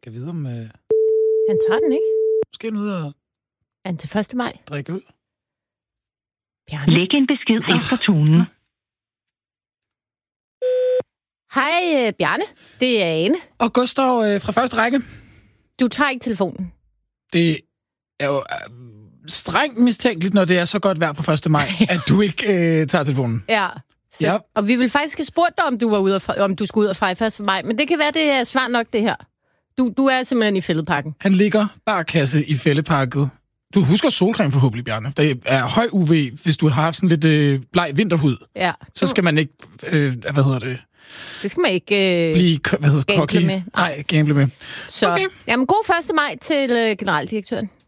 Kan vide, om... Han tager den ikke. Måske han ud og Er han til 1. maj? drikke øl? Bjarne. Læg en besked efter tonen. Hej, Bjarne. Det er Ane. Og Gustav fra første række. Du tager ikke telefonen. Det er jo strengt mistænkeligt, når det er så godt vejr på 1. maj, at du ikke tager telefonen. Ja. Så, Ja. Og vi vil faktisk have spurgt dig, om du skulle ud og fejre 1. maj. Men det kan være, det er svar nok, det her. Du er simpelthen i fældeparken. Han ligger barkasse i fældeparket. Du husker solcreme forhåbentlig, Bjarne. Det er høj UV, hvis du har haft sådan lidt bleg vinterhud. Ja. Så skal man ikke, Det skal man ikke blive, gamble cocky. med. Nej, gamble med. Så, Okay. jamen, god 1. maj til generaldirektøren.